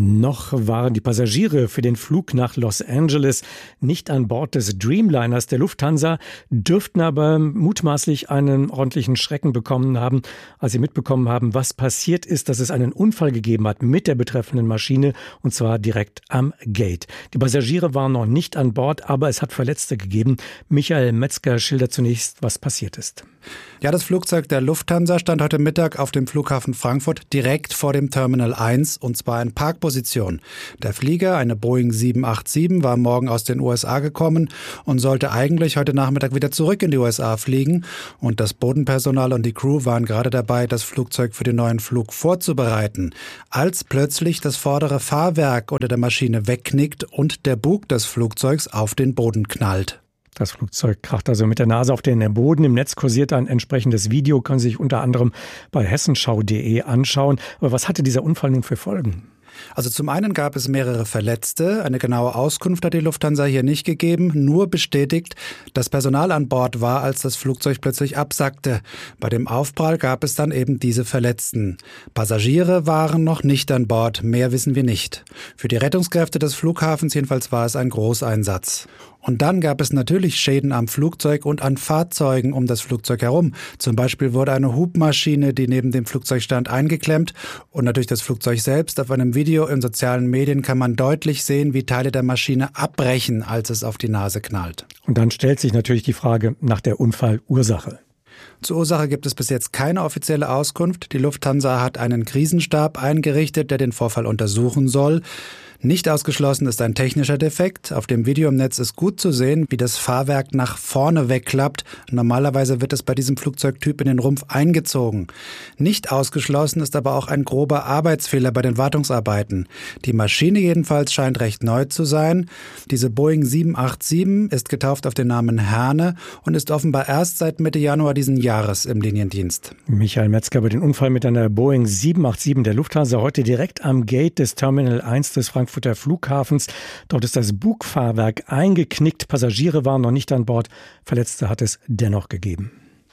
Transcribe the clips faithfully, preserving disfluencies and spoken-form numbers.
Noch waren die Passagiere für den Flug nach Los Angeles nicht an Bord des Dreamliners der Lufthansa, dürften aber mutmaßlich einen ordentlichen Schrecken bekommen haben, als sie mitbekommen haben, was passiert ist, dass es einen Unfall gegeben hat mit der betreffenden Maschine, und zwar direkt am Gate. Die Passagiere waren noch nicht an Bord, aber es hat Verletzte gegeben. Michael Metzger schildert zunächst, was passiert ist. Ja, das Flugzeug der Lufthansa stand heute Mittag auf dem Flughafen Frankfurt direkt vor dem Terminal eins, und zwar in Parkposition. Der Flieger, eine Boeing sieben acht sieben, war morgen aus den U S A gekommen und sollte eigentlich heute Nachmittag wieder zurück in die U S A fliegen. Und das Bodenpersonal und die Crew waren gerade dabei, das Flugzeug für den neuen Flug vorzubereiten, als plötzlich das vordere Fahrwerk unter der Maschine wegknickt und der Bug des Flugzeugs auf den Boden knallt. Das Flugzeug kracht also mit der Nase auf den Boden. Im Netz kursiert ein entsprechendes Video, können Sie sich unter anderem bei hessenschau punkt de anschauen. Aber was hatte dieser Unfall nun für Folgen? Also zum einen gab es mehrere Verletzte. Eine genaue Auskunft hat die Lufthansa hier nicht gegeben, nur bestätigt, dass Personal an Bord war, als das Flugzeug plötzlich absackte. Bei dem Aufprall gab es dann eben diese Verletzten. Passagiere waren noch nicht an Bord, mehr wissen wir nicht. Für die Rettungskräfte des Flughafens jedenfalls war es ein Großeinsatz. Und dann gab es natürlich Schäden am Flugzeug und an Fahrzeugen um das Flugzeug herum. Zum Beispiel wurde eine Hubmaschine, die neben dem Flugzeug stand, eingeklemmt. Und natürlich das Flugzeug selbst. Auf einem Video in sozialen Medien kann man deutlich sehen, wie Teile der Maschine abbrechen, als es auf die Nase knallt. Und dann stellt sich natürlich die Frage nach der Unfallursache. Zur Ursache gibt es bis jetzt keine offizielle Auskunft. Die Lufthansa hat einen Krisenstab eingerichtet, der den Vorfall untersuchen soll. Nicht ausgeschlossen ist ein technischer Defekt. Auf dem Video im Netz ist gut zu sehen, wie das Fahrwerk nach vorne wegklappt. Normalerweise wird es bei diesem Flugzeugtyp in den Rumpf eingezogen. Nicht ausgeschlossen ist aber auch ein grober Arbeitsfehler bei den Wartungsarbeiten. Die Maschine jedenfalls scheint recht neu zu sein. Diese Boeing sieben acht sieben ist getauft auf den Namen Herne und ist offenbar erst seit Mitte Januar diesen Jahres im Liniendienst. Michael Metzger über den Unfall mit einer Boeing sieben acht sieben der Lufthansa heute direkt am Gate des Terminal eins des Frankfurter Flughafens. Dort ist das Bugfahrwerk eingeknickt. Passagiere waren noch nicht an Bord. Verletzte hat es dennoch gegeben.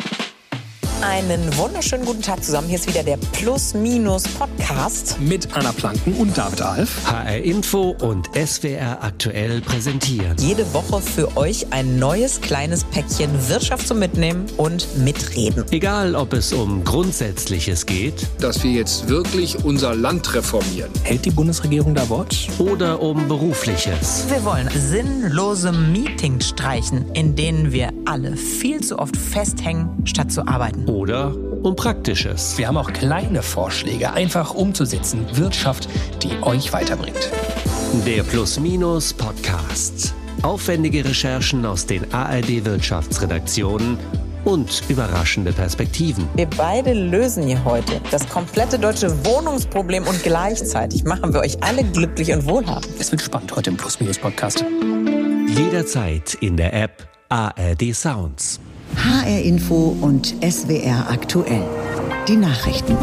Einen wunderschönen guten Tag zusammen. Hier ist wieder der Plus-Minus-Podcast. Mit Anna Planken und David Alf. H R Info und S W R aktuell präsentieren. Jede Woche für euch ein neues kleines Päckchen Wirtschaft zum Mitnehmen und Mitreden. Egal, ob es um Grundsätzliches geht. Dass wir jetzt wirklich unser Land reformieren. Hält die Bundesregierung da Wort? Oder um Berufliches. Wir wollen sinnlose Meetings streichen, in denen wir alle viel zu oft festhängen, statt zu arbeiten. Oder um Praktisches. Wir haben auch kleine Vorschläge, einfach umzusetzen. Wirtschaft, die euch weiterbringt. Der Plus-Minus-Podcast. Aufwendige Recherchen aus den A R D-Wirtschaftsredaktionen und überraschende Perspektiven. Wir beide lösen hier heute das komplette deutsche Wohnungsproblem und gleichzeitig machen wir euch alle glücklich und wohlhabend. Es wird spannend heute im Plus-Minus-Podcast. Jederzeit in der App A R D Sounds. H R Info und S W R aktuell. Die Nachrichten.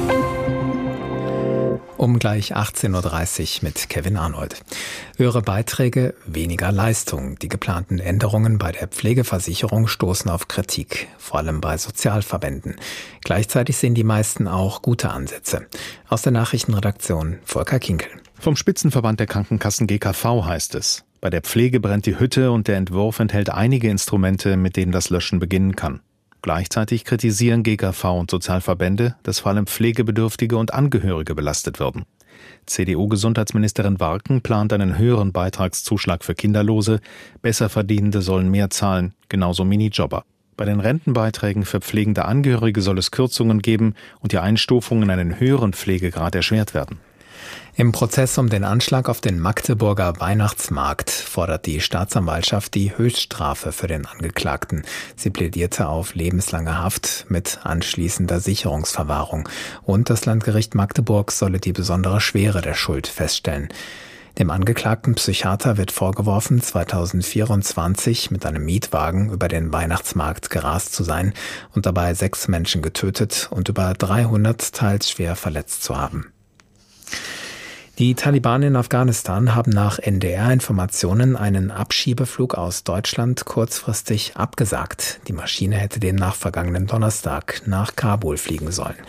Um gleich achtzehn Uhr dreißig mit Kevin Arnold. Höhere Beiträge, weniger Leistung. Die geplanten Änderungen bei der Pflegeversicherung stoßen auf Kritik, vor allem bei Sozialverbänden. Gleichzeitig sehen die meisten auch gute Ansätze. Aus der Nachrichtenredaktion Volker Kinkel. Vom Spitzenverband der Krankenkassen G K V heißt es: Bei der Pflege brennt die Hütte und der Entwurf enthält einige Instrumente, mit denen das Löschen beginnen kann. Gleichzeitig kritisieren G K V und Sozialverbände, dass vor allem Pflegebedürftige und Angehörige belastet werden. C D U-Gesundheitsministerin Warken plant einen höheren Beitragszuschlag für Kinderlose. Besserverdienende sollen mehr zahlen, genauso Minijobber. Bei den Rentenbeiträgen für pflegende Angehörige soll es Kürzungen geben und die Einstufung in einen höheren Pflegegrad erschwert werden. Im Prozess um den Anschlag auf den Magdeburger Weihnachtsmarkt fordert die Staatsanwaltschaft die Höchststrafe für den Angeklagten. Sie plädierte auf lebenslange Haft mit anschließender Sicherungsverwahrung. Und das Landgericht Magdeburg solle die besondere Schwere der Schuld feststellen. Dem angeklagten Psychiater wird vorgeworfen, zweitausendvierundzwanzig mit einem Mietwagen über den Weihnachtsmarkt gerast zu sein und dabei sechs Menschen getötet und über dreihundert teils schwer verletzt zu haben. Die Taliban in Afghanistan haben nach N D R-Informationen einen Abschiebeflug aus Deutschland kurzfristig abgesagt. Die Maschine hätte demnach vergangenen Donnerstag nach Kabul fliegen sollen.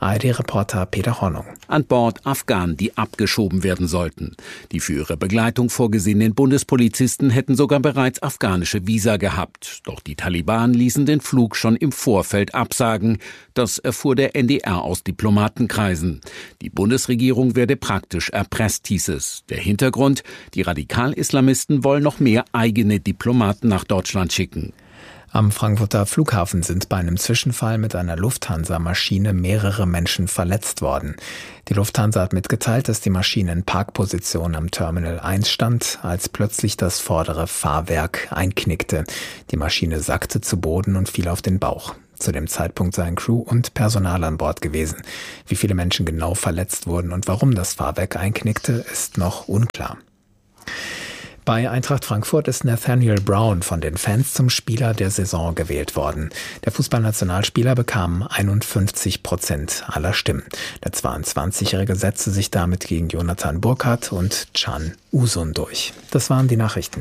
A R D-Reporter Peter Hornung. An Bord Afghanen, die abgeschoben werden sollten. Die für ihre Begleitung vorgesehenen Bundespolizisten hätten sogar bereits afghanische Visa gehabt. Doch die Taliban ließen den Flug schon im Vorfeld absagen. Das erfuhr der N D R aus Diplomatenkreisen. Die Bundesregierung werde praktisch erpresst, hieß es. Der Hintergrund: Die Radikal-Islamisten wollen noch mehr eigene Diplomaten nach Deutschland schicken. Am Frankfurter Flughafen sind bei einem Zwischenfall mit einer Lufthansa-Maschine mehrere Menschen verletzt worden. Die Lufthansa hat mitgeteilt, dass die Maschine in Parkposition am Terminal eins stand, als plötzlich das vordere Fahrwerk einknickte. Die Maschine sackte zu Boden und fiel auf den Bauch. Zu dem Zeitpunkt seien Crew und Personal an Bord gewesen. Wie viele Menschen genau verletzt wurden und warum das Fahrwerk einknickte, ist noch unklar. Bei Eintracht Frankfurt ist Nathaniel Brown von den Fans zum Spieler der Saison gewählt worden. Der Fußballnationalspieler bekam einundfünfzig Prozent aller Stimmen. Der zweiundzwanzigjährige setzte sich damit gegen Jonathan Burkhardt und Can Usun durch. Das waren die Nachrichten.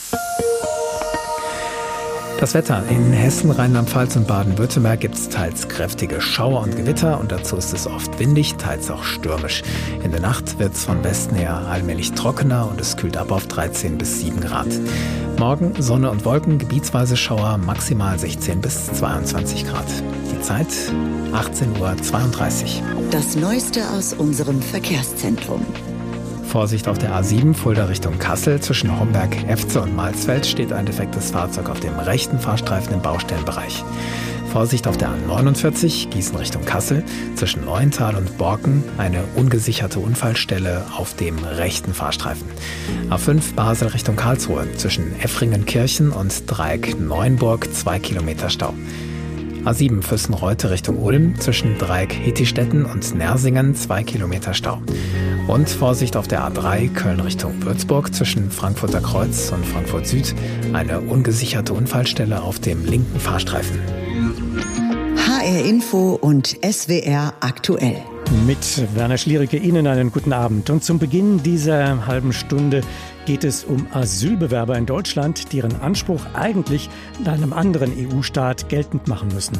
Das Wetter. In Hessen, Rheinland-Pfalz und Baden-Württemberg gibt es teils kräftige Schauer und Gewitter und dazu ist es oft windig, teils auch stürmisch. In der Nacht wird es von Westen her allmählich trockener und es kühlt ab auf dreizehn bis sieben Grad. Morgen Sonne und Wolken, gebietsweise Schauer, maximal sechzehn bis zweiundzwanzig Grad. Die Zeit achtzehn Uhr zweiunddreißig. Das Neueste aus unserem Verkehrszentrum. Vorsicht auf der A sieben, Fulda Richtung Kassel. Zwischen Homberg, Efze und Malsfeld steht ein defektes Fahrzeug auf dem rechten Fahrstreifen im Baustellenbereich. Vorsicht auf der A neunundvierzig, Gießen Richtung Kassel. Zwischen Neuental und Borken eine ungesicherte Unfallstelle auf dem rechten Fahrstreifen. A fünf, Basel Richtung Karlsruhe. Zwischen Effringenkirchen und Dreieck Neuenburg zwei Kilometer Stau. A sieben, Füssenreute Richtung Ulm. Zwischen Dreieck Hittistetten und Nersingen zwei Kilometer Stau. Und Vorsicht auf der A drei, Köln Richtung Würzburg, zwischen Frankfurter Kreuz und Frankfurt Süd, eine ungesicherte Unfallstelle auf dem linken Fahrstreifen. H R Info und S W R aktuell. Mit Werner Schliericke Ihnen einen guten Abend. Und zum Beginn dieser halben Stunde geht es um Asylbewerber in Deutschland, die ihren Anspruch eigentlich in einem anderen E U-Staat geltend machen müssen.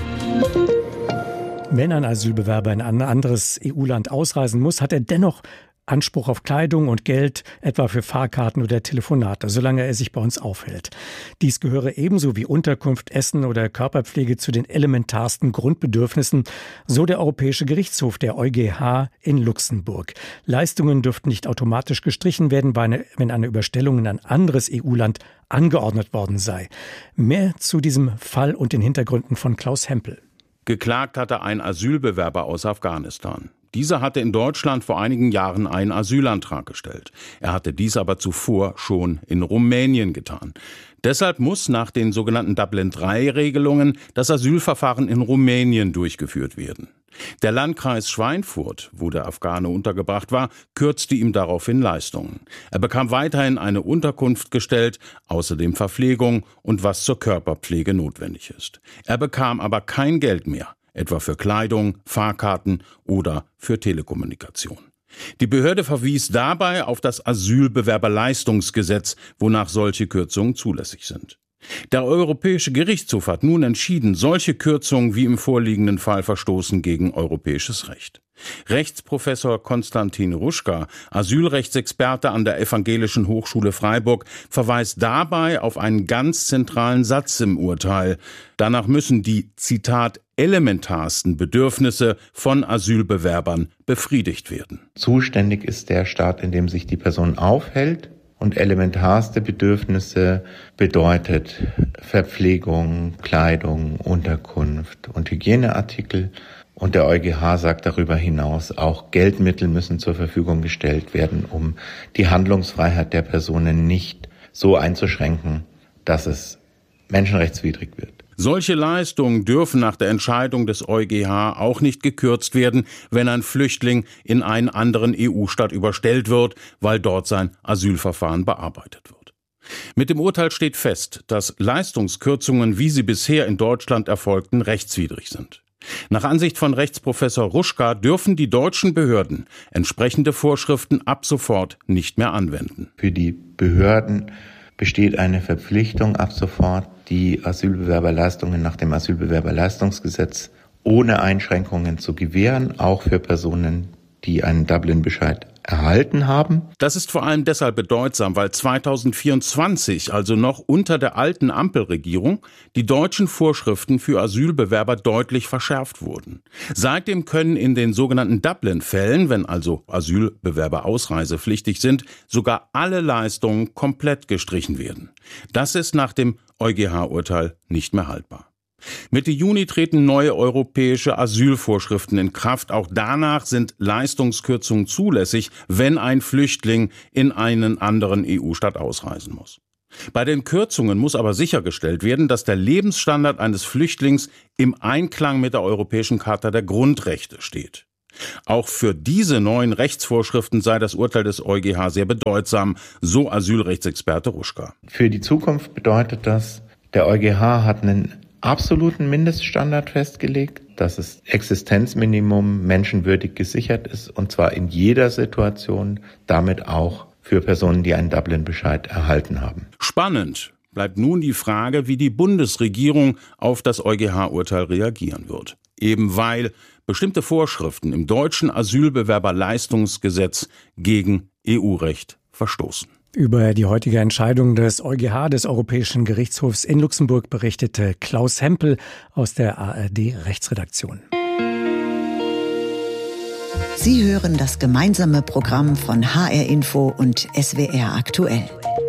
Wenn ein Asylbewerber in ein anderes E U-Land ausreisen muss, hat er dennoch Anspruch auf Kleidung und Geld, etwa für Fahrkarten oder Telefonate, solange er sich bei uns aufhält. Dies gehöre ebenso wie Unterkunft, Essen oder Körperpflege zu den elementarsten Grundbedürfnissen, so der Europäische Gerichtshof, der EuGH in Luxemburg. Leistungen dürften nicht automatisch gestrichen werden, wenn eine Überstellung in ein anderes E U-Land angeordnet worden sei. Mehr zu diesem Fall und den Hintergründen von Klaus Hempel. Geklagt hatte ein Asylbewerber aus Afghanistan. Dieser hatte in Deutschland vor einigen Jahren einen Asylantrag gestellt. Er hatte dies aber zuvor schon in Rumänien getan. Deshalb muss nach den sogenannten Dublin drei Regelungen das Asylverfahren in Rumänien durchgeführt werden. Der Landkreis Schweinfurt, wo der Afghane untergebracht war, kürzte ihm daraufhin Leistungen. Er bekam weiterhin eine Unterkunft gestellt, außerdem Verpflegung und was zur Körperpflege notwendig ist. Er bekam aber kein Geld mehr, etwa für Kleidung, Fahrkarten oder für Telekommunikation. Die Behörde verwies dabei auf das Asylbewerberleistungsgesetz, wonach solche Kürzungen zulässig sind. Der Europäische Gerichtshof hat nun entschieden, solche Kürzungen wie im vorliegenden Fall verstoßen gegen europäisches Recht. Rechtsprofessor Konstantin Ruschka, Asylrechtsexperte an der Evangelischen Hochschule Freiburg, verweist dabei auf einen ganz zentralen Satz im Urteil. Danach müssen die, Zitat, elementarsten Bedürfnisse von Asylbewerbern befriedigt werden. Zuständig ist der Staat, in dem sich die Person aufhält. Und elementarste Bedürfnisse bedeutet Verpflegung, Kleidung, Unterkunft und Hygieneartikel. Und der EuGH sagt darüber hinaus, auch Geldmittel müssen zur Verfügung gestellt werden, um die Handlungsfreiheit der Personen nicht so einzuschränken, dass es menschenrechtswidrig wird. Solche Leistungen dürfen nach der Entscheidung des EuGH auch nicht gekürzt werden, wenn ein Flüchtling in einen anderen E U-Staat überstellt wird, weil dort sein Asylverfahren bearbeitet wird. Mit dem Urteil steht fest, dass Leistungskürzungen, wie sie bisher in Deutschland erfolgten, rechtswidrig sind. Nach Ansicht von Rechtsprofessor Ruschka dürfen die deutschen Behörden entsprechende Vorschriften ab sofort nicht mehr anwenden. Für die Behörden besteht eine Verpflichtung ab sofort, die Asylbewerberleistungen nach dem Asylbewerberleistungsgesetz ohne Einschränkungen zu gewähren, auch für Personen, die einen Dublin-Bescheid erhalten haben. Das ist vor allem deshalb bedeutsam, weil zweitausendvierundzwanzig, also noch unter der alten Ampelregierung, die deutschen Vorschriften für Asylbewerber deutlich verschärft wurden. Seitdem können in den sogenannten Dublin-Fällen, wenn also Asylbewerber ausreisepflichtig sind, sogar alle Leistungen komplett gestrichen werden. Das ist nach dem EuGH-Urteil nicht mehr haltbar. Mitte Juni treten neue europäische Asylvorschriften in Kraft. Auch danach sind Leistungskürzungen zulässig, wenn ein Flüchtling in einen anderen E U-Staat ausreisen muss. Bei den Kürzungen muss aber sichergestellt werden, dass der Lebensstandard eines Flüchtlings im Einklang mit der Europäischen Charta der Grundrechte steht. Auch für diese neuen Rechtsvorschriften sei das Urteil des EuGH sehr bedeutsam, so Asylrechtsexperte Ruschka. Für die Zukunft bedeutet das, der EuGH hat einen absoluten Mindeststandard festgelegt, dass das Existenzminimum menschenwürdig gesichert ist, und zwar in jeder Situation, damit auch für Personen, die einen Dublin-Bescheid erhalten haben. Spannend bleibt nun die Frage, wie die Bundesregierung auf das EuGH-Urteil reagieren wird. Eben weil bestimmte Vorschriften im deutschen Asylbewerberleistungsgesetz gegen E U-Recht verstoßen. Über die heutige Entscheidung des EuGH, des Europäischen Gerichtshofs in Luxemburg, berichtete Klaus Hempel aus der A R D-Rechtsredaktion. Sie hören das gemeinsame Programm von H R Info und S W R aktuell.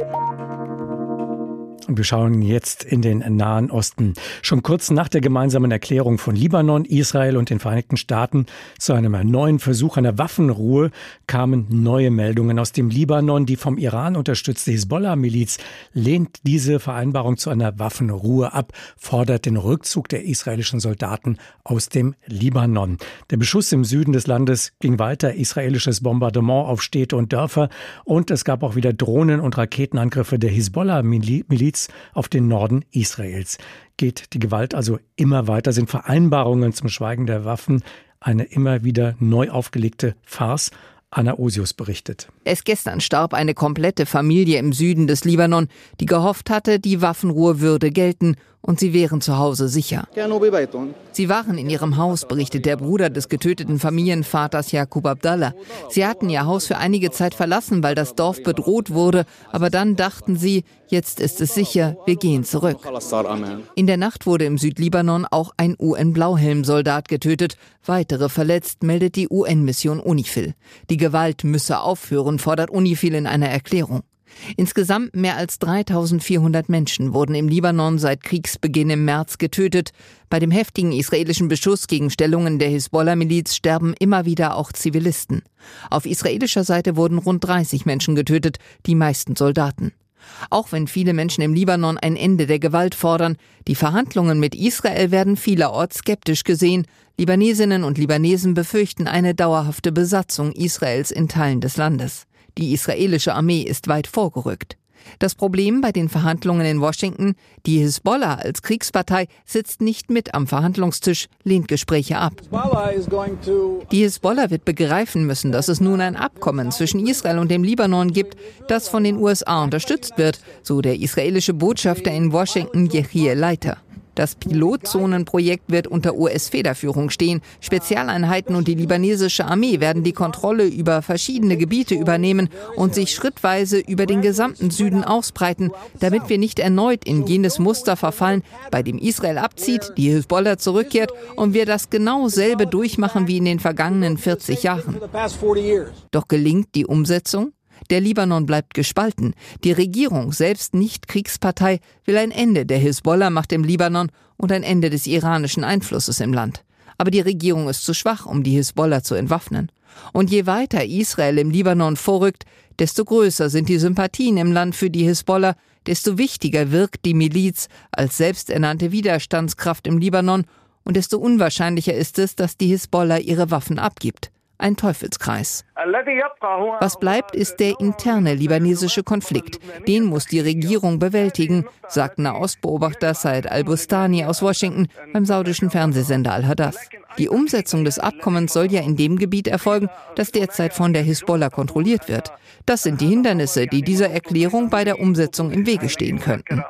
Und wir schauen jetzt in den Nahen Osten. Schon kurz nach der gemeinsamen Erklärung von Libanon, Israel und den Vereinigten Staaten zu einem neuen Versuch einer Waffenruhe kamen neue Meldungen aus dem Libanon. Die vom Iran unterstützte Hisbollah-Miliz lehnt diese Vereinbarung zu einer Waffenruhe ab, fordert den Rückzug der israelischen Soldaten aus dem Libanon. Der Beschuss im Süden des Landes ging weiter, israelisches Bombardement auf Städte und Dörfer, und es gab auch wieder Drohnen- und Raketenangriffe der Hisbollah-Miliz auf den Norden Israels. Geht die Gewalt also immer weiter? Sind Vereinbarungen zum Schweigen der Waffen eine immer wieder neu aufgelegte Farce? Anna Osius berichtet. Erst gestern starb eine komplette Familie im Süden des Libanon, die gehofft hatte, die Waffenruhe würde gelten und sie wären zu Hause sicher. Sie waren in ihrem Haus, berichtet der Bruder des getöteten Familienvaters Yaqub Abdallah. Sie hatten ihr Haus für einige Zeit verlassen, weil das Dorf bedroht wurde, aber dann dachten sie, jetzt ist es sicher, wir gehen zurück. In der Nacht wurde im Südlibanon auch ein U N-Blauhelm-Soldat getötet, weitere verletzt, meldet die U N-Mission UNIFIL. Die Gewalt müsse aufhören, fordert UNIFIL in einer Erklärung. Insgesamt mehr als dreitausendvierhundert Menschen wurden im Libanon seit Kriegsbeginn im März getötet. Bei dem heftigen israelischen Beschuss gegen Stellungen der Hisbollah-Miliz sterben immer wieder auch Zivilisten. Auf israelischer Seite wurden rund dreißig Menschen getötet, die meisten Soldaten. Auch wenn viele Menschen im Libanon ein Ende der Gewalt fordern, die Verhandlungen mit Israel werden vielerorts skeptisch gesehen. Libanesinnen und Libanesen befürchten eine dauerhafte Besatzung Israels in Teilen des Landes. Die israelische Armee ist weit vorgerückt. Das Problem bei den Verhandlungen in Washington: die Hisbollah als Kriegspartei sitzt nicht mit am Verhandlungstisch, lehnt Gespräche ab. Die Hisbollah wird begreifen müssen, dass es nun ein Abkommen zwischen Israel und dem Libanon gibt, das von den U S A unterstützt wird, so der israelische Botschafter in Washington, Yechiel Leiter. Das Pilotzonenprojekt wird unter U S-Federführung stehen. Spezialeinheiten und die libanesische Armee werden die Kontrolle über verschiedene Gebiete übernehmen und sich schrittweise über den gesamten Süden ausbreiten, damit wir nicht erneut in jenes Muster verfallen, bei dem Israel abzieht, die Hisbollah zurückkehrt und wir das genau selbe durchmachen wie in den vergangenen vierzig Jahren. Doch gelingt die Umsetzung? Der Libanon bleibt gespalten. Die Regierung, selbst nicht Kriegspartei, will ein Ende der Hisbollah-Macht im Libanon und ein Ende des iranischen Einflusses im Land. Aber die Regierung ist zu schwach, um die Hisbollah zu entwaffnen. Und je weiter Israel im Libanon vorrückt, desto größer sind die Sympathien im Land für die Hisbollah, desto wichtiger wirkt die Miliz als selbsternannte Widerstandskraft im Libanon und desto unwahrscheinlicher ist es, dass die Hisbollah ihre Waffen abgibt. ein Teufelskreis. Was bleibt, ist der interne libanesische Konflikt. Den muss die Regierung bewältigen, sagt Nahostbeobachter Said al-Bustani aus Washington beim saudischen Fernsehsender Al-Hadath. Die Umsetzung des Abkommens soll ja in dem Gebiet erfolgen, das derzeit von der Hisbollah kontrolliert wird. Das sind die Hindernisse, die dieser Erklärung bei der Umsetzung im Wege stehen könnten.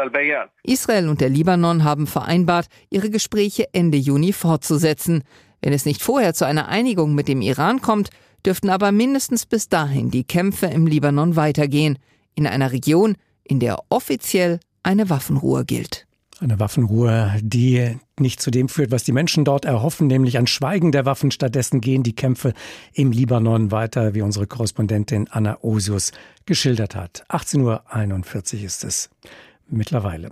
Israel und der Libanon haben vereinbart, ihre Gespräche Ende Juni fortzusetzen. Wenn es nicht vorher zu einer Einigung mit dem Iran kommt, dürften aber mindestens bis dahin die Kämpfe im Libanon weitergehen, in einer Region, in der offiziell eine Waffenruhe gilt. Eine Waffenruhe, die nicht zu dem führt, was die Menschen dort erhoffen, nämlich ein Schweigen der Waffen. Stattdessen gehen die Kämpfe im Libanon weiter, wie unsere Korrespondentin Anna Osius geschildert hat. achtzehn Uhr einundvierzig ist es mittlerweile.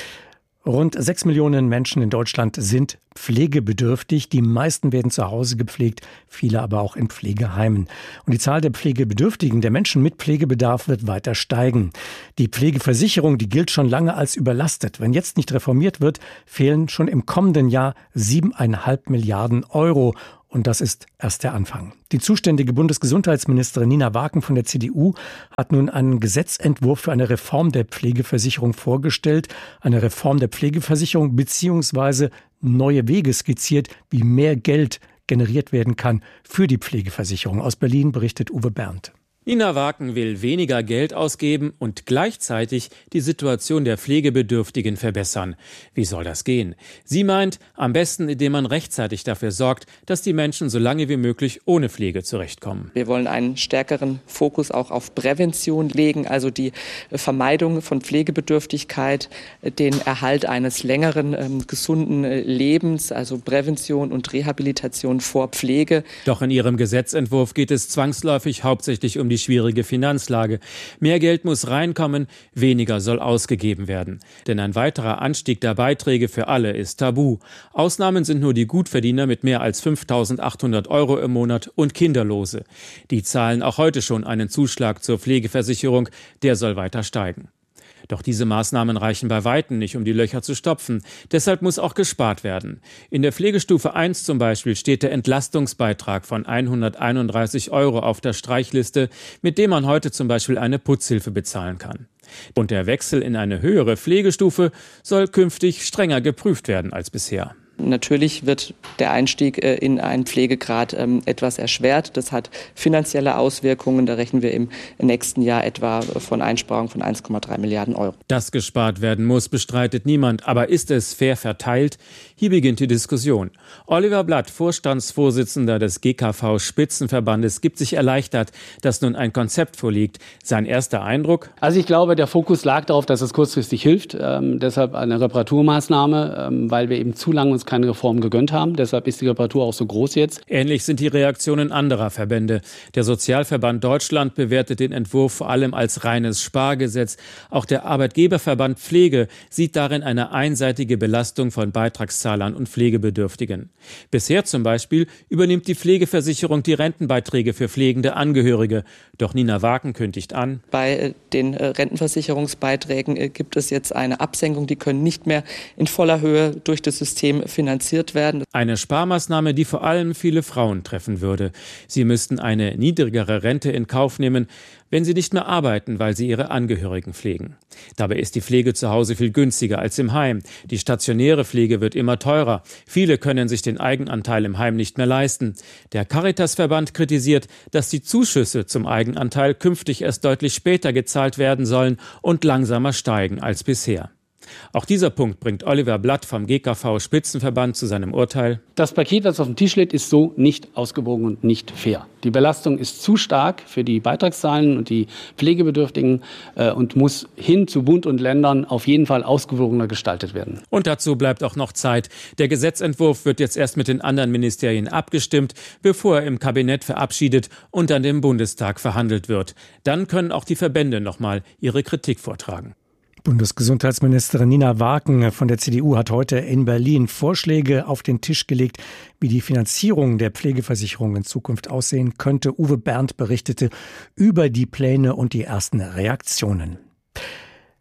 Rund sechs Millionen Menschen in Deutschland sind pflegebedürftig. Die meisten werden zu Hause gepflegt, viele aber auch in Pflegeheimen. Und die Zahl der Pflegebedürftigen, der Menschen mit Pflegebedarf, wird weiter steigen. Die Pflegeversicherung, die gilt schon lange als überlastet. Wenn jetzt nicht reformiert wird, fehlen schon im kommenden Jahr siebeneinhalb Milliarden Euro. Und das ist erst der Anfang. Die zuständige Bundesgesundheitsministerin Nina Waken von der C D U hat nun einen Gesetzentwurf für eine Reform der Pflegeversicherung vorgestellt. Eine Reform der Pflegeversicherung bzw. neue Wege skizziert, wie mehr Geld generiert werden kann für die Pflegeversicherung. Aus Berlin berichtet Uwe Berndt. Nina Waken will weniger Geld ausgeben und gleichzeitig die Situation der Pflegebedürftigen verbessern. Wie soll das gehen? Sie meint, am besten, indem man rechtzeitig dafür sorgt, dass die Menschen so lange wie möglich ohne Pflege zurechtkommen. Wir wollen einen stärkeren Fokus auch auf Prävention legen, also die Vermeidung von Pflegebedürftigkeit, den Erhalt eines längeren, ähm, gesunden Lebens, also Prävention und Rehabilitation vor Pflege. Doch in ihrem Gesetzentwurf geht es zwangsläufig hauptsächlich um die schwierige Finanzlage. Mehr Geld muss reinkommen, weniger soll ausgegeben werden. Denn ein weiterer Anstieg der Beiträge für alle ist tabu. Ausnahmen sind nur die Gutverdiener mit mehr als fünftausendachthundert Euro im Monat und Kinderlose. Die zahlen auch heute schon einen Zuschlag zur Pflegeversicherung, der soll weiter steigen. Doch diese Maßnahmen reichen bei Weitem nicht, um die Löcher zu stopfen. Deshalb muss auch gespart werden. In der Pflegestufe eins zum Beispiel steht der Entlastungsbeitrag von hunderteinunddreißig Euro auf der Streichliste, mit dem man heute zum Beispiel eine Putzhilfe bezahlen kann. Und der Wechsel in eine höhere Pflegestufe soll künftig strenger geprüft werden als bisher. Natürlich wird der Einstieg in einen Pflegegrad etwas erschwert. Das hat finanzielle Auswirkungen. Da rechnen wir im nächsten Jahr etwa von Einsparungen von eins Komma drei Milliarden Euro. Dass gespart werden muss, bestreitet niemand. Aber ist es fair verteilt? Hier beginnt die Diskussion. Oliver Blatt, Vorstandsvorsitzender des G K V-Spitzenverbandes, gibt sich erleichtert, dass nun ein Konzept vorliegt. Sein erster Eindruck? Also ich glaube, der Fokus lag darauf, dass es kurzfristig hilft. Ähm, deshalb eine Reparaturmaßnahme, ähm, weil wir eben zu lange uns keine Reform gegönnt haben. Deshalb ist die Reparatur auch so groß jetzt. Ähnlich sind die Reaktionen anderer Verbände. Der Sozialverband Deutschland bewertet den Entwurf vor allem als reines Spargesetz. Auch der Arbeitgeberverband Pflege sieht darin eine einseitige Belastung von Beitragszahlern und Pflegebedürftigen. Bisher zum Beispiel übernimmt die Pflegeversicherung die Rentenbeiträge für pflegende Angehörige. Doch Nina Waken kündigt an: Bei den Rentenversicherungsbeiträgen gibt es jetzt eine Absenkung. Die können nicht mehr in voller Höhe durch das System finanziert werden. Eine Sparmaßnahme, die vor allem viele Frauen treffen würde. Sie müssten eine niedrigere Rente in Kauf nehmen, wenn sie nicht mehr arbeiten, weil sie ihre Angehörigen pflegen. Dabei ist die Pflege zu Hause viel günstiger als im Heim. Die stationäre Pflege wird immer teurer. Viele können sich den Eigenanteil im Heim nicht mehr leisten. Der Caritasverband kritisiert, dass die Zuschüsse zum Eigenanteil künftig erst deutlich später gezahlt werden sollen und langsamer steigen als bisher. Auch dieser Punkt bringt Oliver Blatt vom G K V-Spitzenverband zu seinem Urteil: Das Paket, das auf dem Tisch liegt, ist so nicht ausgewogen und nicht fair. Die Belastung ist zu stark für die Beitragszahlen und die Pflegebedürftigen äh, und muss hin zu Bund und Ländern auf jeden Fall ausgewogener gestaltet werden. Und dazu bleibt auch noch Zeit. Der Gesetzentwurf wird jetzt erst mit den anderen Ministerien abgestimmt, bevor er im Kabinett verabschiedet und dann im Bundestag verhandelt wird. Dann können auch die Verbände noch mal ihre Kritik vortragen. Bundesgesundheitsministerin Nina Waken von der C D U hat heute in Berlin Vorschläge auf den Tisch gelegt, wie die Finanzierung der Pflegeversicherung in Zukunft aussehen könnte. Uwe Berndt berichtete über die Pläne und die ersten Reaktionen.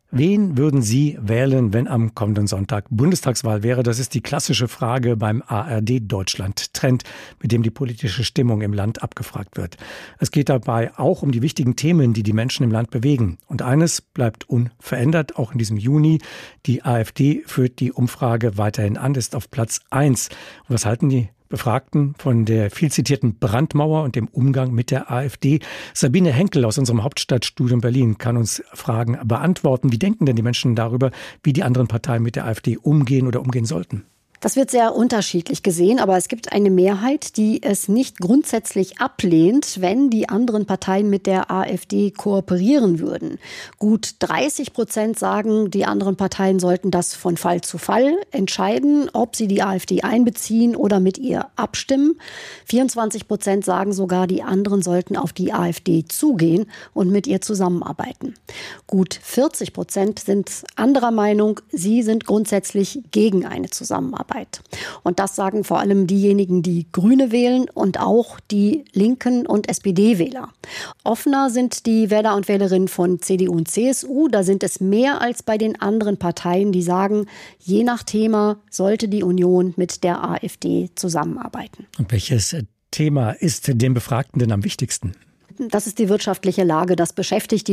Wen würden Sie wählen, wenn am kommenden Sonntag Bundestagswahl wäre? Das ist die klassische Frage beim A R D-Deutschland-Trend, mit dem die politische Stimmung im Land abgefragt wird. Es geht dabei auch um die wichtigen Themen, die die Menschen im Land bewegen. Und eines bleibt unverändert, auch in diesem Juni. Die AfD führt die Umfrage weiterhin an, ist auf Platz eins. Und was halten die Befragten von der viel zitierten Brandmauer und dem Umgang mit der AfD? Sabine Henkel aus unserem Hauptstadtstudio in Berlin kann uns Fragen beantworten. Wie denken denn die Menschen darüber, wie die anderen Parteien mit der AfD umgehen oder umgehen sollten? Das wird sehr unterschiedlich gesehen, aber es gibt eine Mehrheit, die es nicht grundsätzlich ablehnt, wenn die anderen Parteien mit der AfD kooperieren würden. Gut dreißig Prozent sagen, die anderen Parteien sollten das von Fall zu Fall entscheiden, ob sie die AfD einbeziehen oder mit ihr abstimmen. vierundzwanzig Prozent sagen sogar, die anderen sollten auf die AfD zugehen und mit ihr zusammenarbeiten. Gut vierzig Prozent sind anderer Meinung, sie sind grundsätzlich gegen eine Zusammenarbeit. Und das sagen vor allem diejenigen, die Grüne wählen und auch die Linken und S P D-Wähler. Offener sind die Wähler und Wählerinnen von C D U und C S U. Da sind es mehr als bei den anderen Parteien, die sagen, je nach Thema sollte die Union mit der AfD zusammenarbeiten. Und welches Thema ist den Befragten denn am wichtigsten? Das ist die wirtschaftliche Lage. Das beschäftigt die